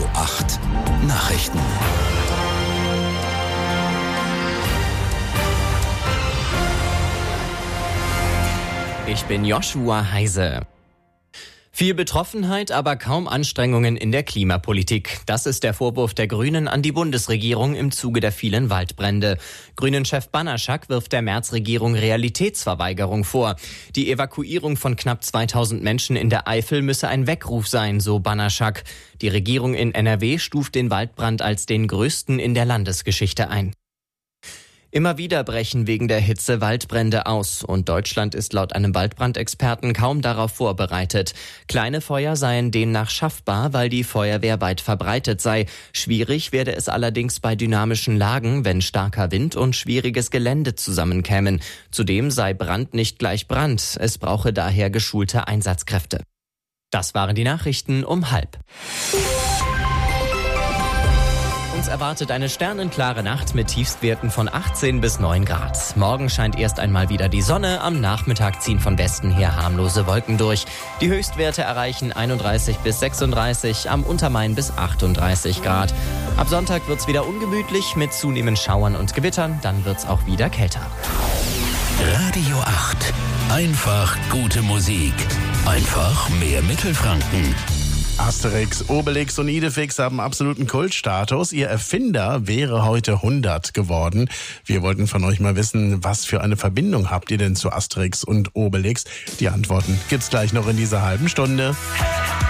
8 Nachrichten. Ich bin Joshua Heise. Viel Betroffenheit, aber kaum Anstrengungen in der Klimapolitik. Das ist der Vorwurf der Grünen an die Bundesregierung im Zuge der vielen Waldbrände. Grünen-Chef Banaszak wirft der Merz-Regierung Realitätsverweigerung vor. Die Evakuierung von knapp 2000 Menschen in der Eifel müsse ein Weckruf sein, so Banaszak. Die Regierung in NRW stuft den Waldbrand als den größten in der Landesgeschichte ein. Immer wieder brechen wegen der Hitze Waldbrände aus und Deutschland ist laut einem Waldbrandexperten kaum darauf vorbereitet. Kleine Feuer seien demnach schaffbar, weil die Feuerwehr weit verbreitet sei. Schwierig werde es allerdings bei dynamischen Lagen, wenn starker Wind und schwieriges Gelände zusammenkämen. Zudem sei Brand nicht gleich Brand. Es brauche daher geschulte Einsatzkräfte. Das waren die Nachrichten um 12:30. Uns erwartet eine sternenklare Nacht mit Tiefstwerten von 18 bis 9 Grad. Morgen scheint erst einmal wieder die Sonne, am Nachmittag ziehen von Westen her harmlose Wolken durch. Die Höchstwerte erreichen 31 bis 36, am Untermain bis 38 Grad. Ab Sonntag wird's wieder ungemütlich mit zunehmend Schauern und Gewittern, dann wird's auch wieder kälter. Radio 8. Einfach gute Musik. Einfach mehr Mittelfranken. Asterix, Obelix und Idefix haben absoluten Kultstatus. Ihr Erfinder wäre heute 100 geworden. Wir wollten von euch mal wissen, was für eine Verbindung habt ihr denn zu Asterix und Obelix? Die Antworten gibt's gleich noch in dieser halben Stunde.